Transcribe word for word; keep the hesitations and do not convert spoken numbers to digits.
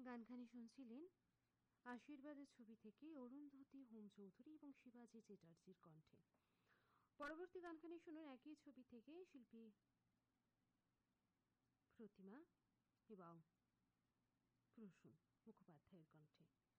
গানখানি শুনছিলেন আশীর্বাদের ছবি থেকে অরুন্ধতী হোম চৌধুরী এবং শিবাজি চ্যাটার্জির কণ্ঠে। পরবর্তী গানখানি শুনুন একই ছবি থেকে শিল্পী প্রতিমা এবং প্রসূন মুখোপাধ্যায়ের কণ্ঠে।